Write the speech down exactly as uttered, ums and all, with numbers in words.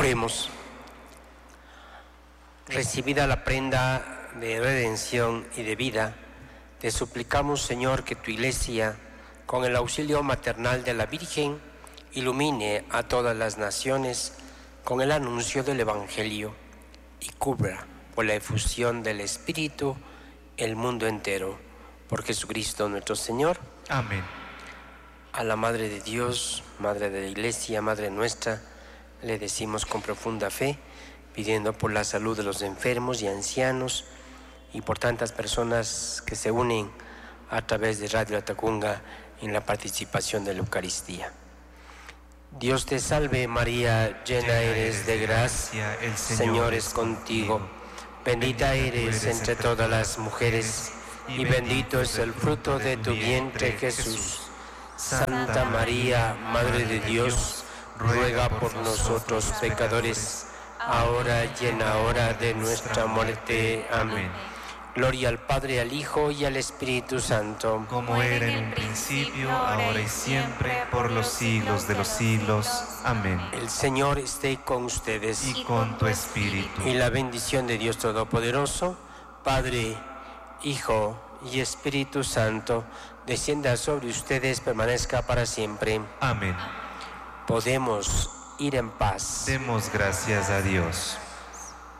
Oremos. Recibida la prenda de redención y de vida, te suplicamos, Señor, que tu Iglesia, con el auxilio maternal de la Virgen, ilumine a todas las naciones con el anuncio del Evangelio y cubra por la efusión del Espíritu el mundo entero. Por Jesucristo nuestro Señor. Amén. A la Madre de Dios, Madre de la Iglesia, Madre nuestra, le decimos con profunda fe, pidiendo por la salud de los enfermos y ancianos y por tantas personas que se unen a través de Radio Latacunga en la participación de la Eucaristía. Dios te salve María, llena eres de gracia, el Señor es contigo. Bendita eres entre todas las mujeres y bendito es el fruto de tu vientre, Jesús. Santa María, Madre de Dios, ruega por nosotros pecadores, ahora y en la hora de nuestra muerte. Amén. Gloria al Padre, al Hijo y al Espíritu Santo. Como era en un principio, ahora y siempre, por los siglos de los siglos. Amén. El Señor esté con ustedes. Y con tu espíritu. Y la bendición de Dios Todopoderoso, Padre, Hijo y Espíritu Santo, descienda sobre ustedes, permanezca para siempre. Amén. Podemos ir en paz. Demos gracias a Dios.